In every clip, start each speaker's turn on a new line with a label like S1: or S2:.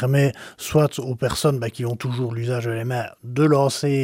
S1: permet soit aux personnes qui ont toujours l'usage de les mains de lancer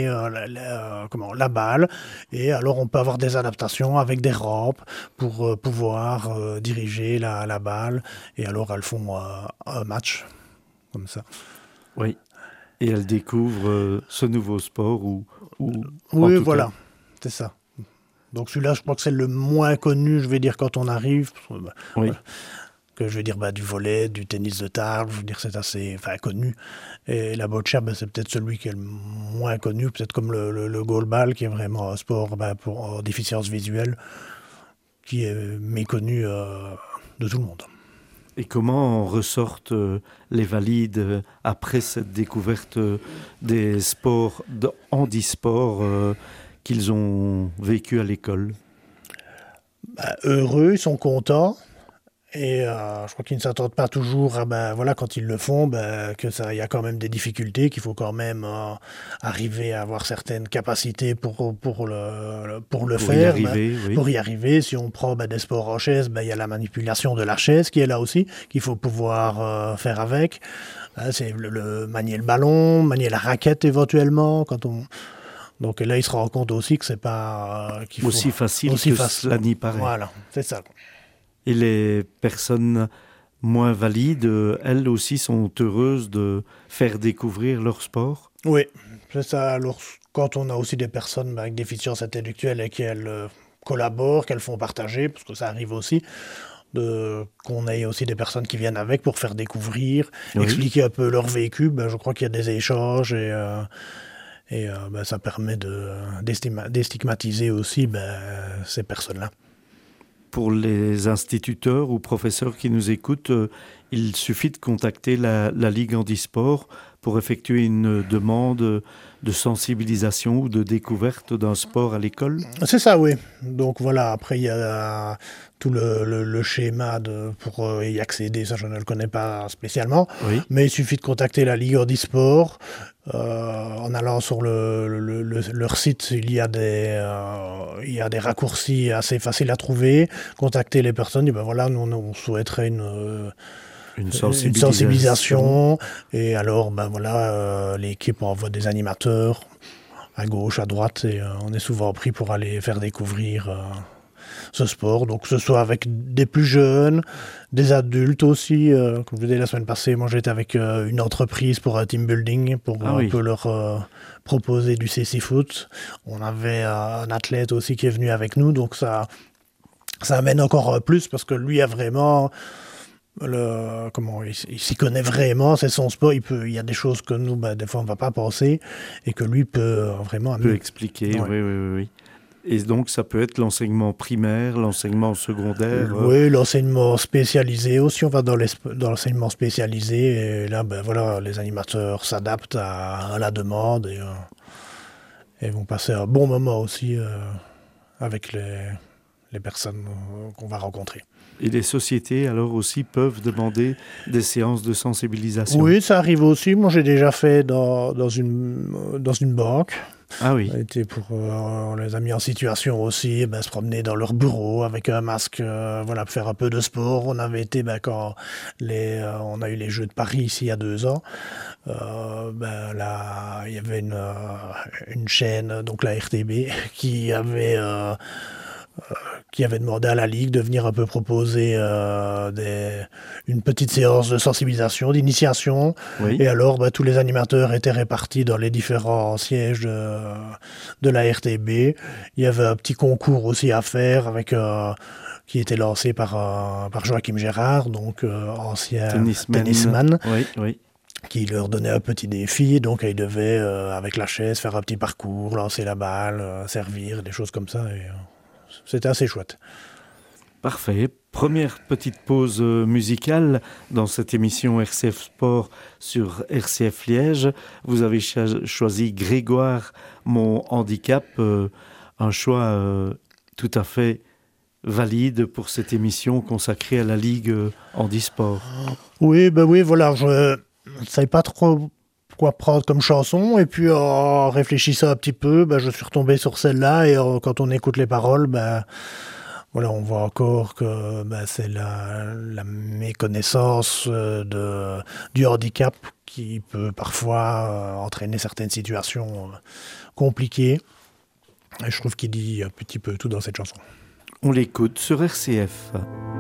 S1: la balle, et alors on peut avoir des adaptations avec des rampes pour pouvoir diriger la balle, et alors elles font un match comme ça.
S2: Oui, et elles découvrent ce nouveau sport ou
S1: oui, voilà, c'est ça. Donc celui-là, je crois que c'est le moins connu, je vais dire, quand on arrive.
S2: Oui.
S1: Que je vais dire du volley, du tennis de table, je veux dire c'est assez connu. Et la boccia, c'est peut-être celui qui est le moins connu, peut-être comme le goalball, qui est vraiment un sport pour déficience visuelle, qui est méconnu de tout le monde.
S2: Et comment ressortent les valides après cette découverte des sports handisport qu'ils ont vécu à l'école?
S1: Heureux, ils sont contents. Et je crois qu'ils ne s'attendent pas toujours à, quand ils le font, il y a quand même des difficultés, qu'il faut quand même arriver à avoir certaines capacités pour le faire.
S2: Oui.
S1: Pour y arriver, si on prend des sports en chaise, il y a la manipulation de la chaise qui est là aussi, qu'il faut pouvoir faire avec. C'est manier le ballon, manier la raquette éventuellement, Donc là, il se rend compte aussi que c'est pas
S2: aussi facile que cela n'y paraît.
S1: Voilà, c'est ça.
S2: Et les personnes moins valides, elles aussi sont heureuses de faire découvrir leur sport?
S1: Oui, c'est ça. Alors, quand on a aussi des personnes avec déficience intellectuelle et qu'elles collaborent, qu'elles font partager, parce que ça arrive aussi, qu'on ait aussi des personnes qui viennent avec pour faire découvrir, expliquer un peu leur vécu, je crois qu'il y a des échanges et ça permet de déstigmatiser aussi ces personnes-là.
S2: Pour les instituteurs ou professeurs qui nous écoutent, il suffit de contacter la Ligue Handisport pour effectuer une demande de sensibilisation ou de découverte d'un sport à l'école?
S1: C'est ça, oui. Donc voilà, après il y a tout le schéma pour y accéder, ça je ne le connais pas spécialement, mais il suffit de contacter la Ligue Handisport. En allant sur leur site, il y a des raccourcis assez faciles à trouver. Contacter les dire nous on souhaiterait une sensibilisation. Et alors l'équipe envoie des animateurs à gauche, à droite, et on est souvent pris pour aller faire découvrir ce sport, donc que ce soit avec des plus jeunes, des adultes aussi. Comme je vous disais la semaine passée, moi j'étais avec une entreprise pour un team building, pour un peu leur proposer du CC Foot. On avait un athlète aussi qui est venu avec nous, donc ça amène encore plus, parce que lui a vraiment il s'y connaît vraiment, c'est son sport, il y a des choses que nous des fois on ne va pas penser, et que lui peut vraiment
S2: amener. Peut expliquer, oui. Et donc, ça peut être l'enseignement primaire, l'enseignement secondaire.
S1: Oui, l'enseignement spécialisé aussi. On va dans l'enseignement spécialisé. Et là, les animateurs s'adaptent à la demande et vont passer un bon moment aussi avec les personnes qu'on va rencontrer.
S2: Et les sociétés, alors, aussi peuvent demander des séances de sensibilisation?
S1: Oui, ça arrive aussi. Moi, j'ai déjà fait dans une banque.
S2: Ah oui.
S1: C'était pour les amis en situation aussi, se promener dans leur bureau avec un masque, pour faire un peu de sport. On avait été quand on a eu les Jeux de Paris ici il y a 2 ans. Là, il y avait une chaîne, donc la RTB, qui avait demandé à la Ligue de venir un peu proposer une petite séance de sensibilisation, d'initiation.
S2: Oui.
S1: Et alors, tous les animateurs étaient répartis dans les différents sièges de la RTB. Il y avait un petit concours aussi à faire qui était lancé par Joachim Gérard, donc ancien tennisman.
S2: Oui.
S1: Qui leur donnait un petit défi, donc ils devaient, avec la chaise, faire un petit parcours, lancer la balle, servir, des choses comme ça. Et, c'était assez chouette.
S2: Parfait. Première petite pause musicale dans cette émission RCF Sport sur RCF Liège. Vous avez choisi Grégoire, mon handicap, un choix tout à fait valide pour cette émission consacrée à la Ligue Handisport.
S1: Oui, voilà, je ne savais pas trop quoi prendre comme chanson, et puis en réfléchissant un petit peu, je suis retombé sur celle-là, et quand on écoute les paroles, voilà, on voit encore que c'est la méconnaissance du handicap qui peut parfois entraîner certaines situations compliquées. Et je trouve qu'il dit un petit peu tout dans cette chanson.
S2: On l'écoute sur RCF.